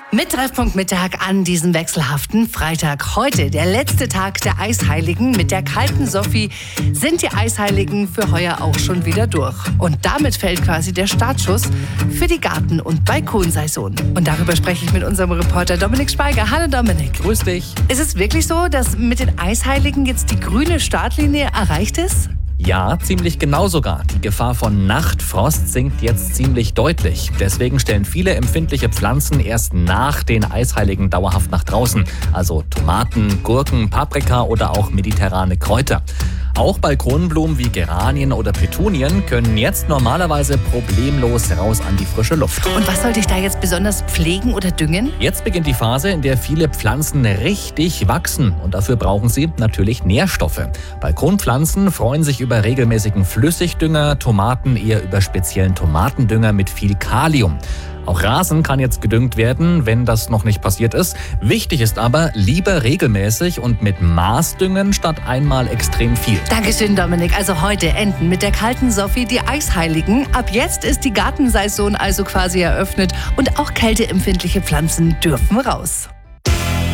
Mit Treffpunkt Mittag an diesem wechselhaften Freitag. Heute der letzte Tag der Eisheiligen. Mit der kalten Sophie sind die Eisheiligen für heuer auch schon wieder durch. Und damit fällt quasi der Startschuss für die Garten- und Balkonsaison. Und darüber spreche ich mit unserem Reporter Dominik Speiger. Hallo Dominik. Grüß dich. Ist es wirklich so, dass mit den Eisheiligen jetzt die grüne Startlinie erreicht ist? Ja, ziemlich genau sogar. Die Gefahr von Nachtfrost sinkt jetzt ziemlich deutlich. Deswegen stellen viele empfindliche Pflanzen erst nach den Eisheiligen dauerhaft nach draußen. Also Tomaten, Gurken, Paprika oder auch mediterrane Kräuter. Auch Balkonblumen wie Geranien oder Petunien können jetzt normalerweise problemlos raus an die frische Luft. Und was sollte ich da jetzt besonders pflegen oder düngen? Jetzt beginnt die Phase, in der viele Pflanzen richtig wachsen. Und dafür brauchen sie natürlich Nährstoffe. Balkonpflanzen freuen sich über regelmäßigen Flüssigdünger, Tomaten eher über speziellen Tomatendünger mit viel Kalium. Auch Rasen kann jetzt gedüngt werden, wenn das noch nicht passiert ist. Wichtig ist aber, lieber regelmäßig und mit Maß düngen statt einmal extrem viel. Dankeschön, Dominik. Also heute enden mit der kalten Sophie die Eisheiligen. Ab jetzt ist die Gartensaison also quasi eröffnet und auch kälteempfindliche Pflanzen dürfen raus.